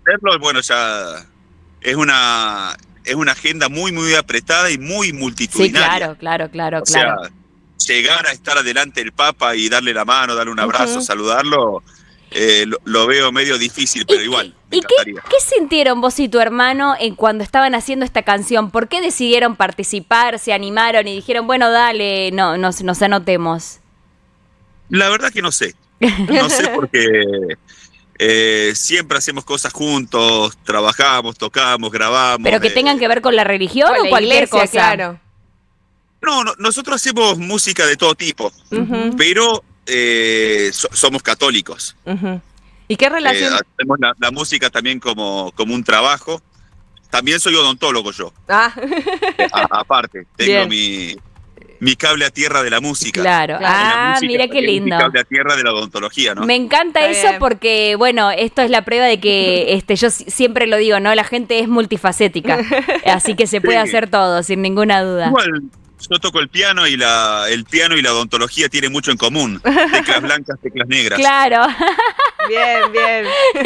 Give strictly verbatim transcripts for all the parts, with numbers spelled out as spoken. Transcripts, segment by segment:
hacerlo, bueno, ya es una, es una agenda muy, muy apretada y muy Sí, multitudinaria. claro, claro, claro, O sea, claro. llegar a estar delante del Papa y darle la mano, darle un abrazo, Ujú. saludarlo, eh, lo, lo veo medio difícil, pero ¿Y qué, igual, me y qué, encantaría. qué sintieron vos y tu hermano en cuando estaban haciendo esta canción? ¿Por qué decidieron participar, se animaron y dijeron, bueno, dale, no, nos, nos anotemos? La verdad que no sé. No sé porque eh, siempre hacemos cosas juntos, trabajamos, tocamos, ¿Pero grabamos. que tengan eh. que ver con la religión Con o la cualquier iglesia, cosa? claro. No, no, nosotros hacemos música de todo tipo, Ujú, pero eh, so- somos católicos. ujú. ¿Y qué Eh, relación? hacemos la, la música también como, como un trabajo. También soy odontólogo yo. Ah, Eh, a- aparte, tengo bien, mi, mi cable a tierra de la música. Claro. Claro. Y la Ah, música mira qué también es mi lindo. cable a tierra de la odontología, ¿no? Me encanta Está eso bien. porque, bueno, esto es la prueba de que este, yo si- siempre lo digo, ¿no? La gente es multifacética. Así que se puede Sí. hacer todo, sin ninguna duda. Igual, yo toco el piano y la, el piano y la odontología tienen mucho en común. Teclas blancas, teclas negras. Claro. bien, bien.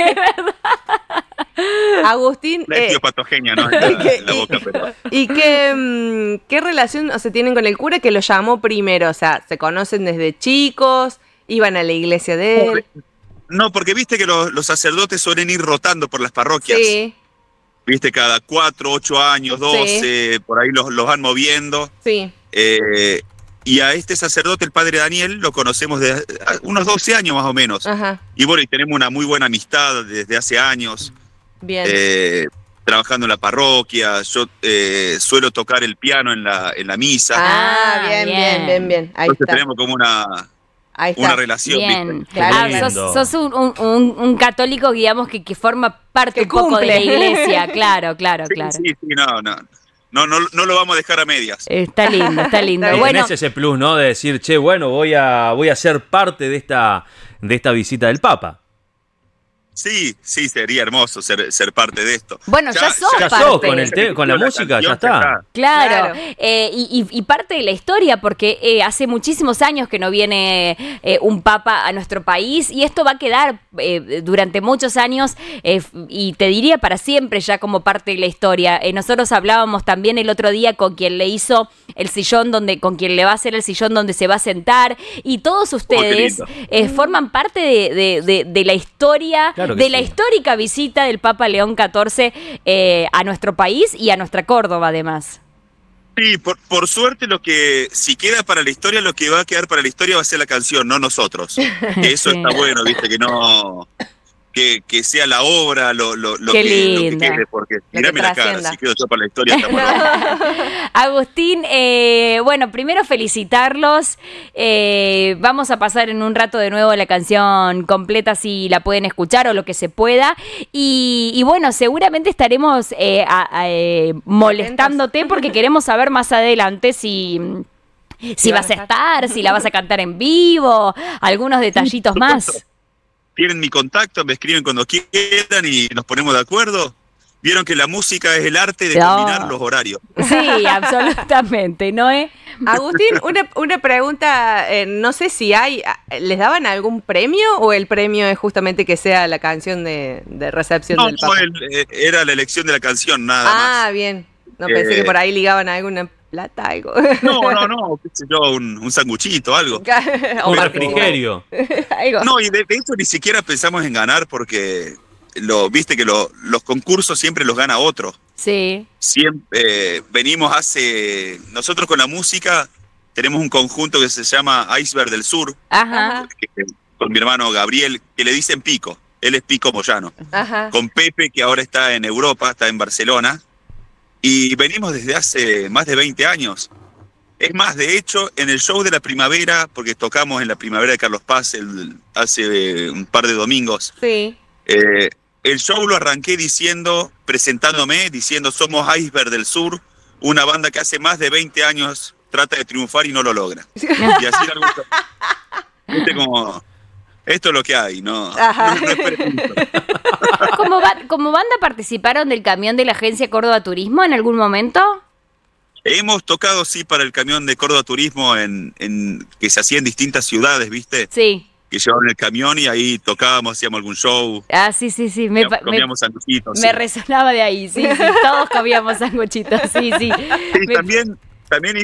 Agustín, La eh, etiopatogenia, ¿no? En la, ¿y qué, en la boca, pero. y- y qué, mm, qué relación o sea, tienen con el cura que lo llamó primero? O sea, ¿se conocen desde chicos? ¿Iban a la iglesia de él? No, porque viste que los, los sacerdotes suelen ir rotando por las parroquias. Sí, Viste, cada cuatro, ocho años, doce, por ahí los, los van moviendo. sí. Eh, y a este sacerdote, el padre Daniel, lo conocemos de unos doce años más o menos. Ajá, Y bueno, y tenemos una muy buena amistad desde hace años, bien. eh, trabajando en la parroquia. Yo eh, suelo tocar el piano en la, en la misa. Ah, Ah, bien, bien. bien, bien, bien. Ahí Entonces está. tenemos como una, Ahí una está. relación, Bien. ¿viste? Claro, Ah, lindo. sos, sos un, un- un- un católico, digamos, que, que forma parte Que un poco de la cumple. iglesia. Claro, claro, Sí, claro. sí, sí, no, no, no, no, no lo vamos a dejar a medias. Está lindo, está lindo. Está Y bien. Bueno, tenés ese plus, ¿no? De decir, che, bueno, voy a, voy a ser parte de esta, de esta visita del Papa. Sí, sí, sería hermoso ser, ser parte de esto. Bueno, ya sos Ya parte. sos con, el te- con la música, ya está. claro, Claro. Eh, y, y- y parte de la historia, porque eh, hace muchísimos años que no viene eh, un papa a nuestro país y esto va a quedar eh, durante muchos años eh, f- y te diría para siempre ya como parte de la historia. Eh, nosotros hablábamos también el otro día con quien le hizo el sillón donde, con quien le va a hacer el sillón donde se va a sentar y todos ustedes lindo. eh, forman parte de, de- de- de la historia, Claro que de la sí. histórica visita del Papa León catorce eh, a nuestro país y a nuestra Córdoba además. Sí, por, por suerte lo que, si queda para la historia, lo que va a quedar para la historia va a ser la canción, no nosotros. Que eso Sí. está bueno, viste, que no, que, que sea la obra lo, lo, lo, Qué que, lo que linda. quede, porque que mirame la cara, trascienda. si quedo yo para la historia, estamos locos. Agustín, eh, bueno, primero felicitarlos. Eh, vamos a pasar en un rato de nuevo la canción completa si la pueden escuchar o lo que se pueda. Y, y bueno, seguramente estaremos eh, a- a, eh, molestándote porque queremos saber más adelante si... Si van vas a a estar, si la vas a cantar en vivo, algunos detallitos por más. supuesto. Tienen mi contacto, me escriben cuando quieran y nos ponemos de acuerdo. Vieron que la música es el arte de No. combinar los horarios. Sí, absolutamente, ¿no? Eh? Agustín, una, una pregunta, eh, no sé si hay, ¿les daban algún premio o el premio es justamente que sea la canción de, de recepción No, del no, Papa? el- eh, era la elección de la canción, nada Ah, más. bien. No pensé Eh, que por ahí ligaban alguna plata, algo. No, no, no, qué sé yo, un, un sanguchito, algo. o Un Martín. refrigerio. algo. No, y de, de hecho ni siquiera pensamos en ganar porque lo, viste que lo- los concursos siempre los gana otro. Sí. Siempre eh, venimos hace. Nosotros con la música tenemos un conjunto que se llama Iceberg del Sur, Ajá. que- con mi hermano Gabriel, que le dicen Pico. Él es Pico Moyano. Ajá. Con Pepe, que ahora está en Europa, está en Barcelona. Y venimos desde hace más de veinte años. Es más, de hecho, en el show de la primavera, porque tocamos en la primavera de Carlos Paz el- hace un par de domingos, Sí. eh, el show lo arranqué diciendo, presentándome, diciendo somos Iceberg del Sur, una banda que hace más de veinte años trata de triunfar y no lo logra. Y así algo. Viste como, esto es lo que hay, no, Ajá. no, no esperes mucho. ¿Como, ba- como banda participaron del camión de la agencia Córdoba Turismo en algún momento? Hemos tocado, sí, para el camión de Córdoba Turismo en, en, que se hacía en distintas ciudades, ¿viste? Sí. que llevaban el camión y ahí tocábamos, hacíamos algún show. Ah, sí, sí, sí. Me, comíamos, comíamos sanguchitos. Me sí. resonaba de ahí, sí, sí. Todos comíamos sanguchitos, sí, sí. Sí, Me- también, también